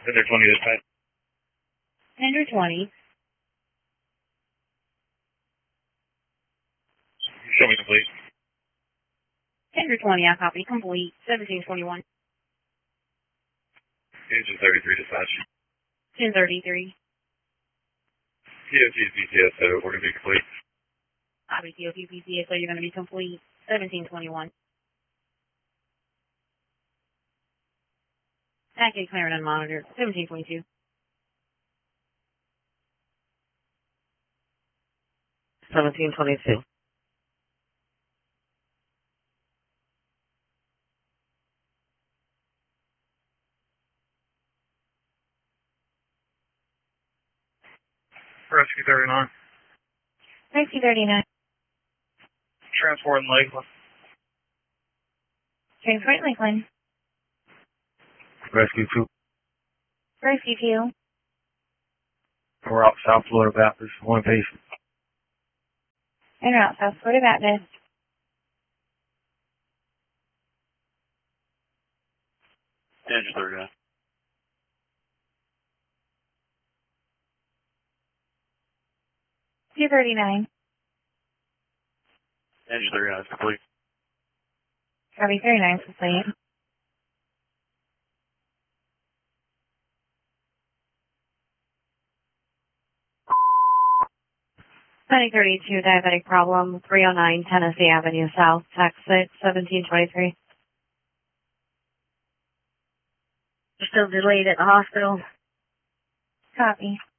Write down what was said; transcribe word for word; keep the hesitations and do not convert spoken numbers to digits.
Tender twenty this time. Tender twenty. Show me complete. Tender twenty, I copy. Complete. seventeen twenty-one. Engine thirty-three dispatch. ten thirty-three. T O T P C S, so we're going to be complete. Copy. T O T P C S, so you're going to be complete. seventeen twenty-one. Packet clearing unmonitored. seventeen twenty-two. seventeen twenty-two. Rescue thirty-nine. Rescue thirty-nine. Transport in Lakeland. Transport Lakeland. Rescue two. Rescue two. We're out South Florida Baptist. One patient. En route, South Florida Baptist. Engine thirty-nine. two thirty-nine. Engine thirty-nine is complete. Copy. thirty-nine is complete. twenty thirty-two, diabetic problem, three oh nine Tennessee Avenue South, Texas, seventeen twenty-three. You're still delayed at the hospital? Copy.